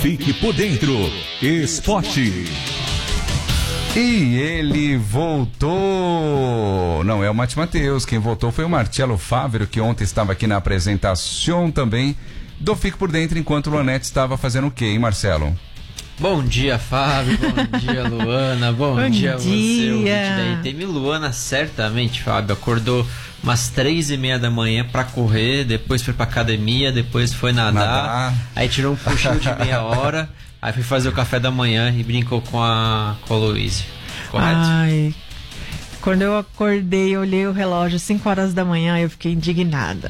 Fique por dentro. Esporte. E ele voltou. Não é o Mate Mateus, quem voltou foi o Marcelo Fávero, que ontem estava aqui na apresentação também do Fique por Dentro, enquanto o Lonete estava fazendo o quê, hein, Marcelo? Bom dia, Fábio. Bom dia, Luana. Bom dia a você, ouvinte da ITM. Luana, certamente, Fábio, acordou umas 3h30 da manhã pra correr, depois foi pra academia, depois foi nadar. Aí tirou um cochilo de meia hora, aí foi fazer o café da manhã e brincou com a Luísa. Correto? Ai, quando eu acordei, eu olhei o relógio 5 horas da manhã, eu fiquei indignada.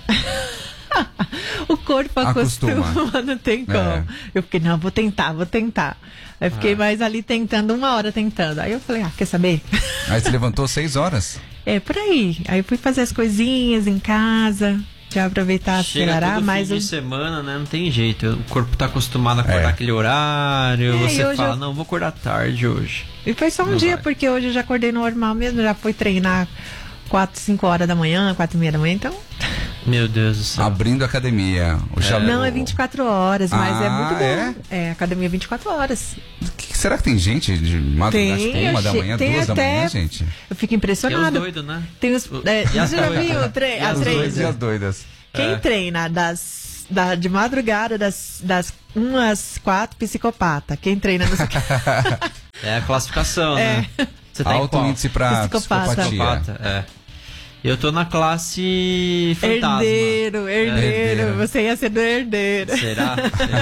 O corpo acostuma, não tem como. Eu fiquei, não, vou tentar. Aí fiquei mais ali tentando, 1 hora tentando. Aí eu falei, quer saber? Aí você levantou 6 horas? Por aí. Aí fui fazer as coisinhas em casa, já aproveitar, acelerar. Mas fim de semana, né? Não tem jeito. O corpo tá acostumado a acordar aquele horário. Você fala, não, vou acordar tarde hoje. E foi só um dia, porque hoje eu já acordei normal mesmo, já fui treinar 4, 5 horas da manhã, 4h30 da manhã, então... Meu Deus do céu. Abrindo a academia. Não, é 24 horas, mas é muito bom. Academia 24 horas. Será que tem gente de madrugada, tipo 1 da manhã, 2 da manhã, gente? Eu fico impressionado. Tem os doidos, né? Tem os... Você já viu as doidas. Quem treina de madrugada, das 1 às 4, psicopata. Quem treina... É a classificação, né? Você tá alto índice pra psicopatia. Eu tô na classe fantasma. Herdeiro. Você ia ser do herdeiro. Será?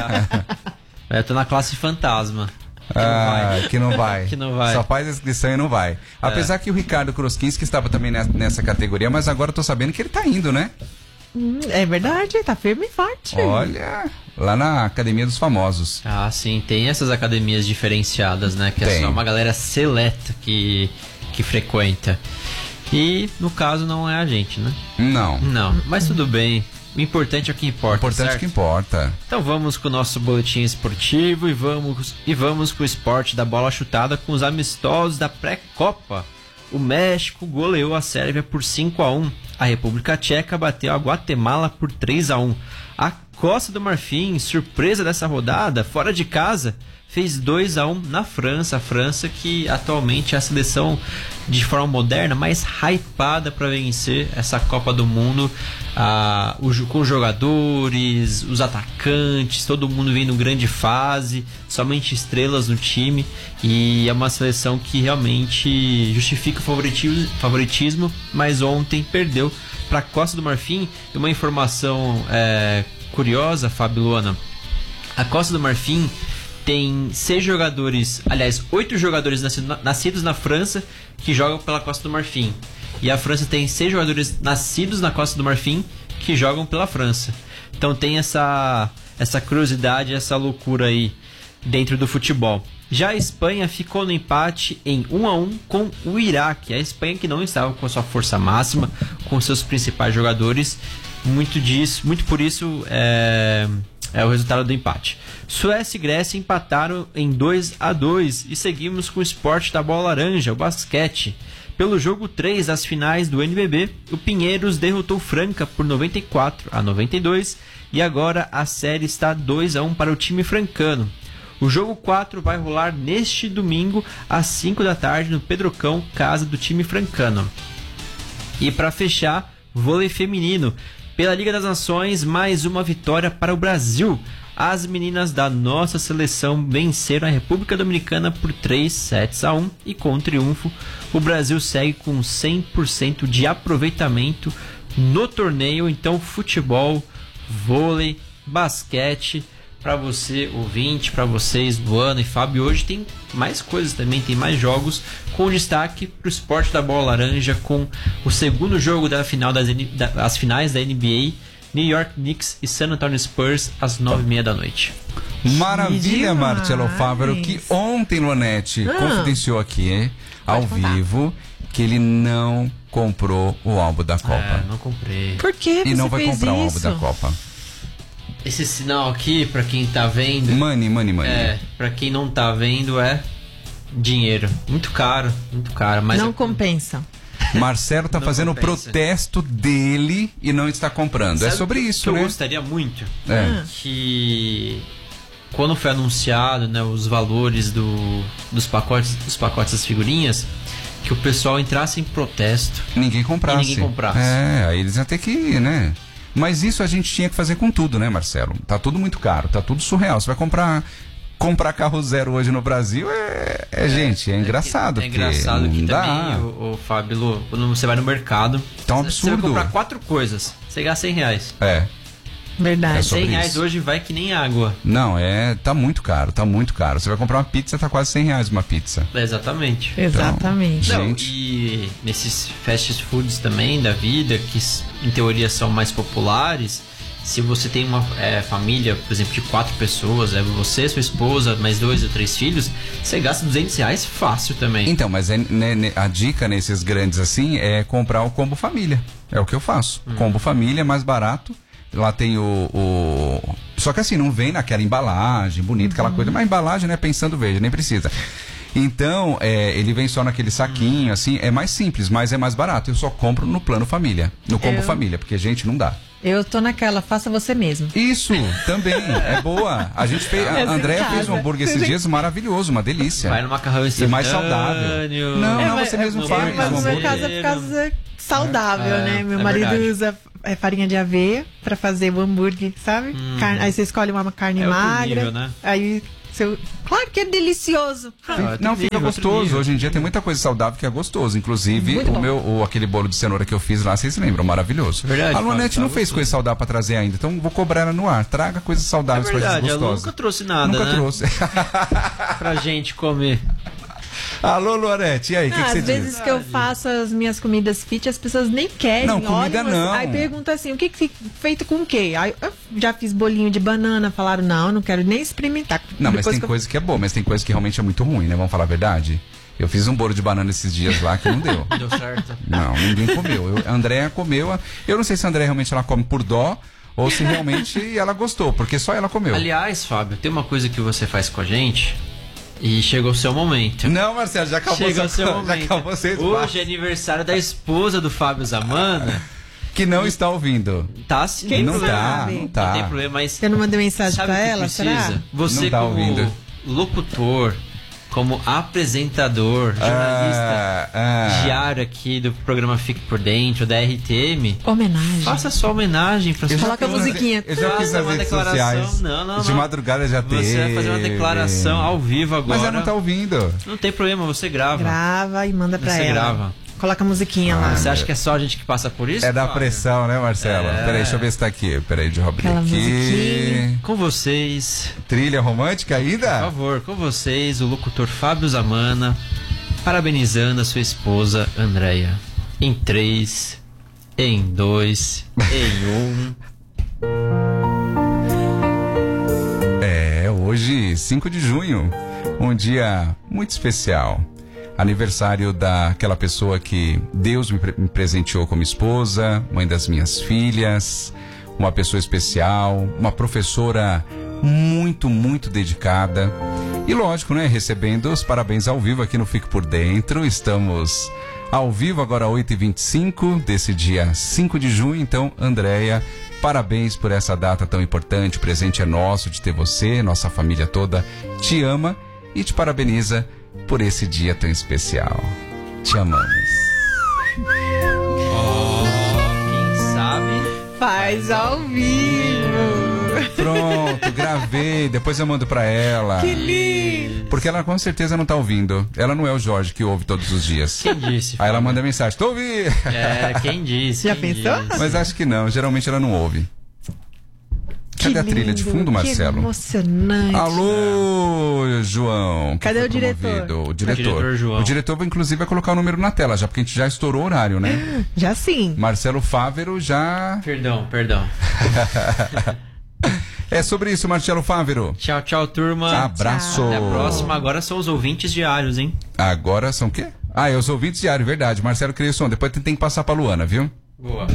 Eu tô na classe fantasma. Que não vai. Que não vai. Só faz a inscrição e não vai. Apesar que o Ricardo Kroskinski estava também nessa categoria, mas agora eu tô sabendo que ele tá indo, né? É verdade, tá firme e forte. Olha, lá na Academia dos Famosos. Sim, tem essas academias diferenciadas, né? Que é só uma galera seleta que frequenta. E, no caso, não é a gente, né? Não, mas tudo bem. O importante é o que importa, importante é o que importa. Então vamos com o nosso boletim esportivo e vamos com o esporte da bola chutada com os amistosos da pré-copa. O México goleou a Sérvia por 5-1. A República Tcheca bateu a Guatemala por 3-1. A Costa do Marfim, surpresa dessa rodada, fora de casa, fez 2-1 na França. A França que atualmente é a seleção de forma moderna mais hypada para vencer essa Copa do Mundo, com os jogadores, os atacantes, todo mundo vem em grande fase, somente estrelas no time, e é uma seleção que realmente justifica o favoritismo, mas ontem perdeu para a Costa do Marfim. E uma informação curiosa, Fábio, Luana, a Costa do Marfim tem 8 jogadores nascidos na França que jogam pela Costa do Marfim. E a França tem 6 jogadores nascidos na Costa do Marfim que jogam pela França. Então tem essa curiosidade, essa loucura aí dentro do futebol. Já a Espanha ficou no empate em 1-1 com o Iraque. A Espanha que não estava com a sua força máxima, com seus principais jogadores. Muito por isso é o resultado do empate. Suécia e Grécia empataram em 2-2 e seguimos com o esporte da bola laranja, o basquete. Pelo jogo 3 das finais do NBB, o Pinheiros derrotou Franca por 94-92 e agora a série está 2-1 para o time francano. O jogo 4 vai rolar neste domingo às 5 da tarde no Pedrocão, casa do time francano. E para fechar, vôlei feminino. Pela Liga das Nações, mais uma vitória para o Brasil. As meninas da nossa seleção venceram a República Dominicana por 3-1 e com triunfo, o Brasil segue com 100% de aproveitamento no torneio. Então, futebol, vôlei, basquete, para você ouvinte, para vocês, Luana e Fábio, hoje tem mais coisas também, tem mais jogos, com destaque para o esporte da bola laranja, com o segundo jogo das finais da NBA, New York Knicks e San Antonio Spurs, às 9h30 da noite. Maravilha, Marcelo Fávero, que ontem, Lonete, confidenciou aqui, ao vivo, que ele não comprou o álbum da Copa. Não comprei. Por que e não vai comprar o álbum da Copa. Esse sinal aqui, pra quem tá vendo... Money. Pra quem não tá vendo, é dinheiro. Muito caro. Mas não compensa. Marcelo tá fazendo o protesto dele e não está comprando. Sabe, é sobre isso, né? Eu gostaria muito que quando foi anunciado, né, os valores dos pacotes das figurinhas, que o pessoal entrasse em protesto. Ninguém comprasse. Aí eles iam ter que, né? Mas isso a gente tinha que fazer com tudo, né, Marcelo? Tá tudo muito caro, tá tudo surreal. Você vai comprar carro zero hoje no Brasil gente, é engraçado. É engraçado que também, o Fábio, quando você vai no mercado, tá um absurdo. Você vai comprar 4 coisas, você gasta R$100. Verdade. R$100 hoje vai que nem água. Não, tá muito caro, tá muito caro. Você vai comprar uma pizza, tá quase R$100 uma pizza. Exatamente. Exatamente. Não, gente. E nesses fast foods também da vida, que em teoria são mais populares, se você tem uma família, por exemplo, de 4 pessoas, você, sua esposa, mais 2 ou 3 filhos, você gasta R$200 fácil também. Então, mas a dica nesses grandes assim é comprar o combo família. É o que eu faço. Combo família é mais barato. Lá tem só que assim, não vem naquela embalagem bonita, aquela coisa. Mas a embalagem, né, pensando verde, nem precisa. Então, ele vem só naquele saquinho, assim, é mais simples, mas é mais barato. Eu só compro no plano família, no combo família, porque, gente, não dá. Eu tô naquela, faça você mesmo. Isso, também, é boa. A gente fez, a Andréia fez um hambúrguer esses dias maravilhoso, uma delícia. Vai no macarrão instantâneo. E mais saudável. Não, você mesmo faz. Mas no meu caso é por causa saudável, né? Meu marido usa farinha de aveia pra fazer o hambúrguer, sabe? Aí você escolhe uma carne magra. Nível, né? Aí... Claro que é delicioso. Não, fica gostoso. Hoje em dia tem muita coisa saudável que é gostoso. Inclusive, aquele bolo de cenoura que eu fiz lá, vocês lembram? Maravilhoso. Verdade, a Luanete não fez coisa saudável pra trazer ainda, então vou cobrar ela no ar. Traga coisas saudáveis pra gente gostosas. Ela nunca trouxe nada, Nunca trouxe. Pra gente comer. Alô, Luanete, e aí, o que você diz? Às vezes que eu faço as minhas comidas fit, as pessoas nem querem. Não, comida não. Aí pergunta assim, o que feito com o quê? Aí eu já fiz bolinho de banana, falaram, não quero nem experimentar. Não, mas tem coisa que é boa, mas tem coisa que realmente é muito ruim, né? Vamos falar a verdade? Eu fiz um bolo de banana esses dias lá que não deu. Deu certo. Não, ninguém comeu. A Andréia comeu. Eu não sei se a Andréia realmente ela come por dó ou se realmente ela gostou, porque só ela comeu. Aliás, Fábio, tem uma coisa que você faz com a gente... E chegou o seu momento. Não, Marcelo, já acabou o seu momento. Já acabou Hoje é aniversário da esposa do Fábio Zamana. Que não está ouvindo. Tá sim. Não tá. Não tem problema, mas... Eu não mandei mensagem pra ela, será? Você não tá como ouvindo. Locutor, como apresentador, jornalista diário aqui do programa Fique Por Dentro, da RTM. Homenagem. Faça sua homenagem pra sua... Coloca a musiquinha. Eu já fiz nas redes sociais. Não. De madrugada já teve. Você vai fazer uma declaração ao vivo agora. Mas ela não tá ouvindo. Não tem problema, você grava. Grava e manda pra ela. Você grava. Coloca a musiquinha lá. Você acha que é só a gente que passa por isso? É da pressão, né, Marcelo? Peraí, deixa eu ver se tá aqui. Peraí, de abrir aquela aqui. Musiquinha. Com vocês. Trilha romântica ainda? Por favor, com vocês, o locutor Fábio Zamana, parabenizando a sua esposa, Andréia. Em 3, em 2, em 1. Hoje, 5 de junho, um dia muito especial. Aniversário daquela pessoa que Deus me presenteou como esposa, mãe das minhas filhas, uma pessoa especial, uma professora muito, muito dedicada. E lógico, né, recebendo os parabéns ao vivo aqui no Fique Por Dentro. Estamos ao vivo agora 8h25 desse dia 5 de junho. Então, Andréia, parabéns por essa data tão importante. O presente é nosso de ter você, nossa família toda te ama e te parabeniza por esse dia tão especial. Te amamos. Quem sabe faz ao vivo. Pronto, gravei. Depois eu mando pra ela. Que lindo. Porque ela com certeza não tá ouvindo. Ela não é o Jorge que ouve todos os dias. Quem disse? Aí ela manda mensagem, tô ouvindo. Quem disse? Já pensou? Mas acho que não, geralmente ela não ouve. Cadê a trilha de fundo, Marcelo? Que emocionante. Alô, João. Cadê o diretor? O diretor João. O diretor, inclusive, vai colocar o número na tela, já porque a gente já estourou o horário, né? Já sim. Marcelo Fávero já... Perdão. É sobre isso, Marcelo Fávero. Tchau, turma. Abraço. Até a próxima. Agora são os ouvintes diários, hein? Agora são o quê? É os ouvintes diários, verdade. Marcelo Criação. Depois tem que passar pra Luana, viu? Boa.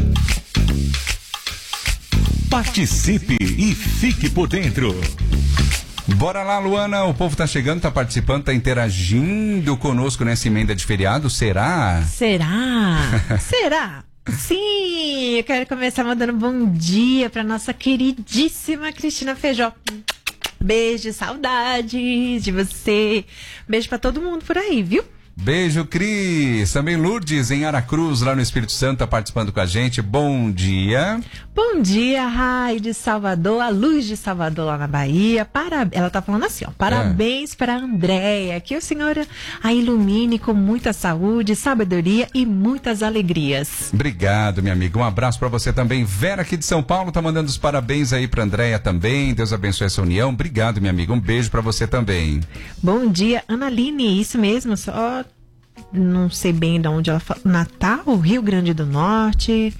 Participe e fique por dentro. Bora lá, Luana. O povo tá chegando, tá participando, tá interagindo conosco nessa emenda de feriado. Será? Será? Sim, eu quero começar mandando bom dia pra nossa queridíssima Cristina Feijó. Beijo, saudades de você. Beijo pra todo mundo por aí, viu? Beijo, Cris. Também Lourdes, em Aracruz, lá no Espírito Santo, tá participando com a gente. Bom dia. Bom dia, Rai de Salvador, a Luz de Salvador lá na Bahia. Ela tá falando assim, ó, parabéns para a Andréia, que o Senhor a ilumine com muita saúde, sabedoria e muitas alegrias. Obrigado, minha amiga. Um abraço para você também. Vera aqui de São Paulo tá mandando os parabéns aí pra Andréia também. Deus abençoe essa união. Obrigado, minha amiga. Um beijo para você também. Bom dia, Analine, isso mesmo, só não sei bem de onde ela fala. Natal, Rio Grande do Norte.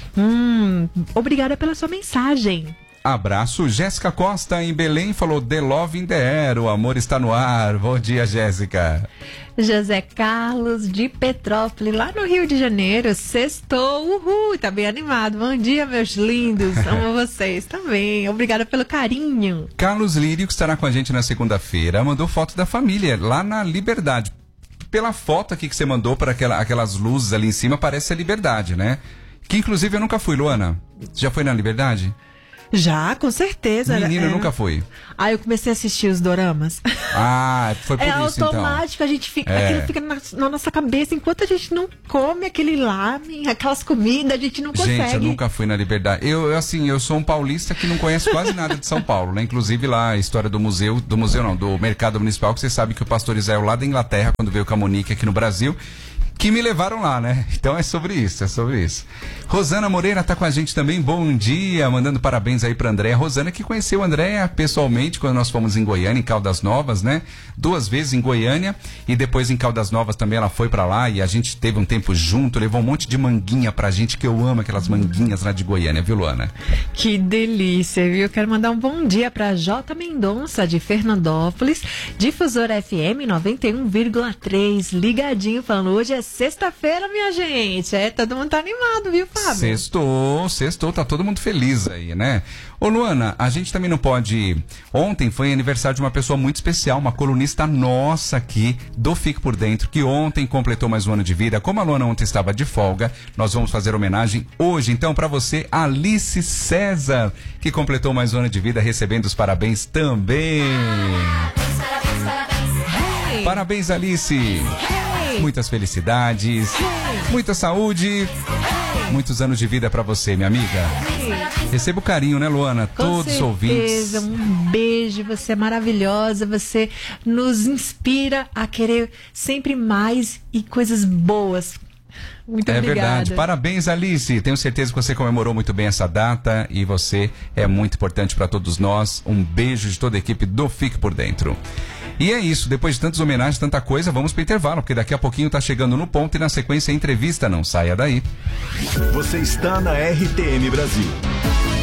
Obrigada pela sua mensagem. Abraço. Jéssica Costa em Belém falou: The Love in the Air, o amor está no ar. Bom dia, Jéssica. José Carlos de Petrópolis, lá no Rio de Janeiro. Sextou, uhul, tá bem animado. Bom dia, meus lindos. Amo vocês também. Obrigada pelo carinho. Carlos Lírio, que estará com a gente na segunda-feira, mandou foto da família lá na Liberdade. Pela foto aqui que você mandou para aquelas luzes ali em cima, parece a Liberdade, né? Que inclusive eu nunca fui, Luana. Já foi na Liberdade? Já, com certeza. Menina, eu nunca fui. Eu comecei a assistir os doramas. Foi por isso então. É automático, a gente fica, aquilo fica na nossa cabeça, enquanto a gente não come aquele lamen, aquelas comidas, a gente não consegue. Gente, eu nunca fui na Liberdade. Eu sou um paulista que não conhece quase nada de São Paulo, né? Inclusive lá a história do Mercado Municipal, que você sabe que o pastor Israel lá da Inglaterra, quando veio com a Monique aqui no Brasil, que me levaram lá, né? Então é sobre isso. Rosana Moreira tá com a gente também, bom dia, mandando parabéns aí pra Andréia. Rosana que conheceu a Andréia pessoalmente quando nós fomos em Goiânia, em Caldas Novas, né? 2 vezes em Goiânia e depois em Caldas Novas também ela foi pra lá e a gente teve um tempo junto, levou um monte de manguinha pra gente, que eu amo aquelas manguinhas lá de Goiânia, viu, Luana? Que delícia, viu? Quero mandar um bom dia pra J. Mendonça, de Fernandópolis, Difusora FM 91,3, ligadinho, falando, hoje é sexta-feira, minha gente. Todo mundo tá animado, viu, Fábio? Sextou, tá todo mundo feliz aí, né? Ô, Luana, a gente também não pode... Ontem foi aniversário de uma pessoa muito especial, uma colunista nossa aqui, do Fique Por Dentro, que ontem completou mais um ano de vida. Como a Luana ontem estava de folga, nós vamos fazer homenagem hoje. Então, pra você, Alice César, que completou mais um ano de vida, recebendo os parabéns também. Hey. Parabéns, Alice. Hey. Muitas felicidades, muita saúde, muitos anos de vida pra você, minha amiga. Receba o carinho, né, Luana? Todos os ouvintes. Um beijo, você é maravilhosa, você nos inspira a querer sempre mais e coisas boas. Muito obrigada. É verdade. Parabéns, Alice. Tenho certeza que você comemorou muito bem essa data e você é muito importante para todos nós. Um beijo de toda a equipe do Fique Por Dentro. E é isso, depois de tantas homenagens, tanta coisa, vamos pro intervalo, porque daqui a pouquinho tá chegando no ponto e na sequência a entrevista. Não saia daí. Você está na RTM Brasil.